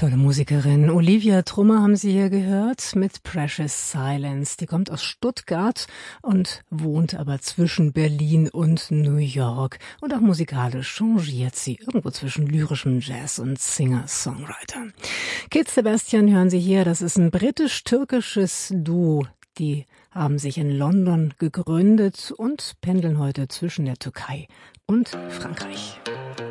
Tolle Musikerin. Olivia Trummer haben Sie hier gehört mit Precious Silence. Die kommt aus Stuttgart und wohnt aber zwischen Berlin und New York. Und auch musikalisch changiert sie irgendwo zwischen lyrischem Jazz und Singer-Songwriter. Kid Sebastian hören Sie hier. Das ist ein britisch-türkisches Duo. Die haben sich in London gegründet und pendeln heute zwischen der Türkei und Frankreich.